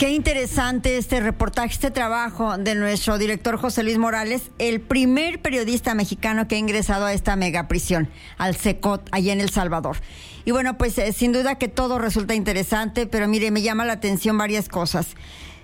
Qué interesante este reportaje, este trabajo de nuestro director José Luis Morales, el primer periodista mexicano que ha ingresado a esta megaprisión, al CECOT, allá en El Salvador. Y bueno, pues sin duda que todo resulta interesante, pero mire, me llama la atención varias cosas.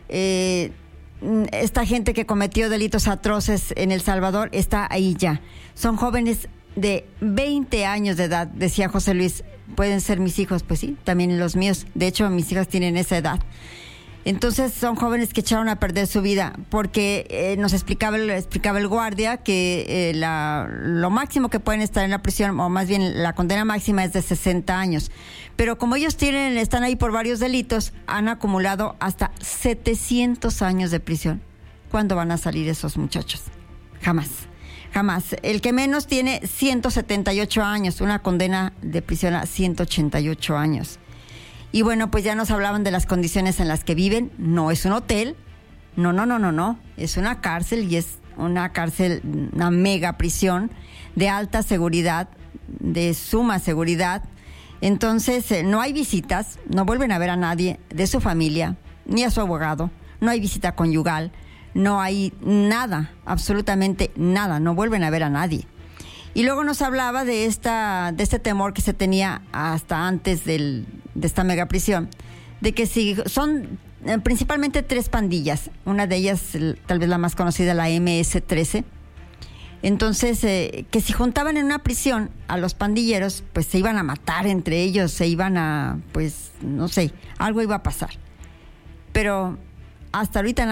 Esta gente que cometió delitos atroces en El Salvador está ahí ya. Son jóvenes de 20 años de edad, decía José Luis. ¿Pueden ser mis hijos? Pues sí, también los míos. De hecho, mis hijas tienen esa edad. Entonces son jóvenes que echaron a perder su vida porque nos explicaba el guardia que lo máximo que pueden estar en la prisión, o más bien la condena máxima, es de 60 años. Pero como ellos están ahí por varios delitos, han acumulado hasta 700 años de prisión. ¿Cuándo van a salir esos muchachos? Jamás. El que menos tiene 178 años, una condena de prisión a 188 años. Y bueno, pues ya nos hablaban de las condiciones en las que viven. No es un hotel, no. Es una cárcel, y es una mega prisión de alta seguridad, de suma seguridad. Entonces, no hay visitas, no vuelven a ver a nadie de su familia, ni a su abogado, no hay visita conyugal, no hay nada, absolutamente nada, no vuelven a ver a nadie. Y luego nos hablaba de este temor que se tenía hasta antes de esta megaprisión, de que si son principalmente 3 pandillas, una de ellas tal vez la más conocida, la MS-13. Entonces, que si juntaban en una prisión a los pandilleros, pues se iban a matar entre ellos, se iban a, pues, no sé, algo iba a pasar. Pero hasta ahorita